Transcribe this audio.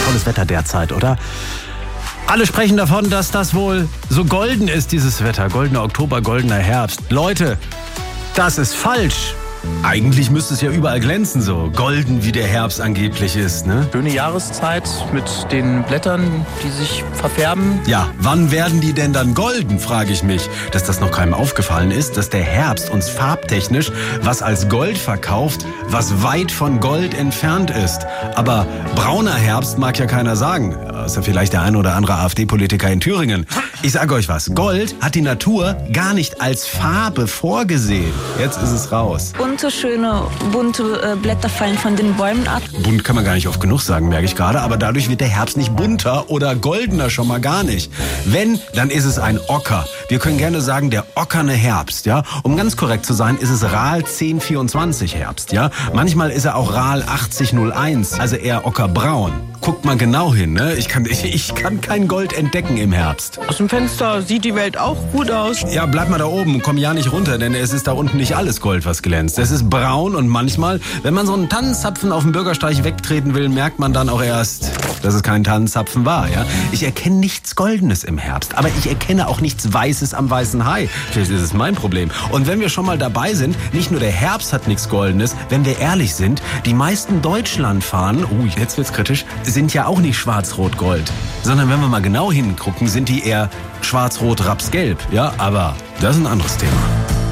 tolles Wetter derzeit, oder? Alle sprechen davon, dass das wohl so golden ist, dieses Wetter. Goldener Oktober, goldener Herbst. Leute, das ist falsch. Eigentlich müsste es ja überall glänzen, so golden wie der Herbst angeblich ist, ne? Schöne Jahreszeit mit den Blättern, die sich verfärben. Ja, wann werden die denn dann golden, frage ich mich. Dass das noch keinem aufgefallen ist, dass der Herbst uns farbtechnisch was als Gold verkauft, was weit von Gold entfernt ist. Aber brauner Herbst mag ja keiner sagen, außer vielleicht der ein oder andere AfD-Politiker in Thüringen. Ich sage euch was, Gold hat die Natur gar nicht als Farbe vorgesehen. Jetzt ist es raus. Schöne, bunte Blätter fallen von den Bäumen ab. Bunt kann man gar nicht oft genug sagen, merke ich gerade. Aber dadurch wird der Herbst nicht bunter oder goldener, schon mal gar nicht. Wenn, dann ist es ein Ocker. Wir können gerne sagen, der ockerne Herbst, ja. Um ganz korrekt zu sein, ist es RAL 1024 Herbst, ja. Manchmal ist er auch RAL 8001, also eher ockerbraun. Guckt mal genau hin, ne? Ich kann kein Gold entdecken im Herbst. Aus dem Fenster sieht die Welt auch gut aus. Ja, bleib mal da oben, komm ja nicht runter, denn es ist da unten nicht alles Gold, was glänzt. Es ist braun und manchmal, wenn man so einen Tannenzapfen auf dem Bürgersteig wegtreten will, merkt man dann auch erst, dass es kein Tannenzapfen war, ja? Ich erkenne nichts Goldenes im Herbst, aber ich erkenne auch nichts Weißes am weißen Hai. Vielleicht ist es mein Problem. Und wenn wir schon mal dabei sind, nicht nur der Herbst hat nichts Goldenes, wenn wir ehrlich sind, die meisten Deutschlandfahnen, jetzt wird's kritisch, sind ja auch nicht schwarz-rot-gold, sondern wenn wir mal genau hingucken, sind die eher schwarz-rot-raps-gelb, ja? Aber das ist ein anderes Thema.